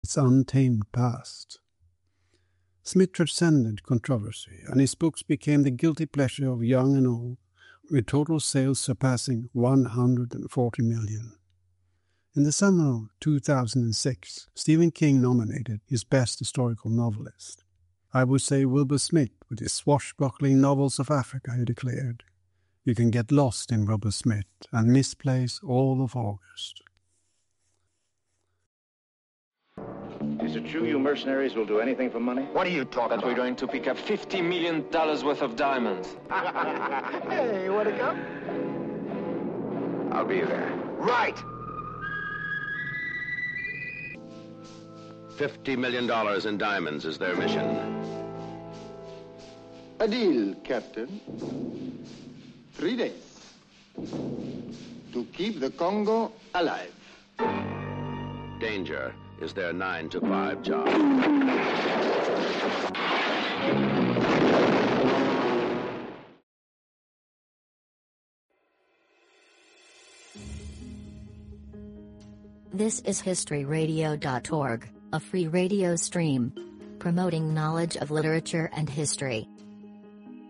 its untamed past. Smith transcended controversy, and his books became the guilty pleasure of young and old, with total sales surpassing 140 million. In the summer of 2006, Stephen King nominated his best historical novelist. I would say Wilbur Smith with his swashbuckling novels of Africa, he declared. You can get lost in Wilbur Smith and misplace all of August. Is it true you mercenaries will do anything for money? What are you talking about? We're going to pick up $50 million worth of diamonds. Hey, you want to come? I'll be there. Right! $50 million in diamonds is their mission. A deal, Captain. 3 days. To keep the Congo alive. Danger is their 9 to 5 job. This is historyradio.org, a free radio stream promoting knowledge of literature and history.